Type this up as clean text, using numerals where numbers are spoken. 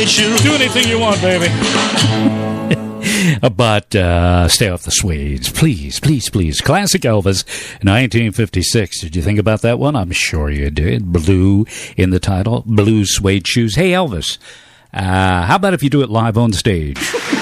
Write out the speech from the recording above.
Do anything you want, baby. But stay off the suedes. Please, please, please. Classic Elvis, 1956. Did you think about that one? I'm sure you did. Blue in the title. Blue suede shoes. Hey, Elvis, how about if you do it live on stage?